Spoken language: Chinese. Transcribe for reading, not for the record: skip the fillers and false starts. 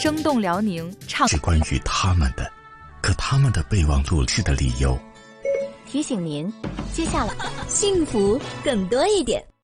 生动辽宁， 是关于他们的，可他们的备忘录是的理由。 提醒您，接下来幸福更多一点。